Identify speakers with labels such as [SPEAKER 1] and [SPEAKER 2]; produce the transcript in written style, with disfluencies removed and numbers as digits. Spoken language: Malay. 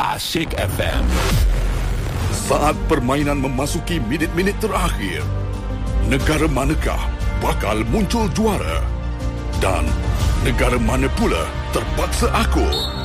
[SPEAKER 1] Asyik FM.
[SPEAKER 2] Saat permainan memasuki minit-minit terakhir, negara manakah bakal muncul juara? Dan negara mana pula terpaksa akur?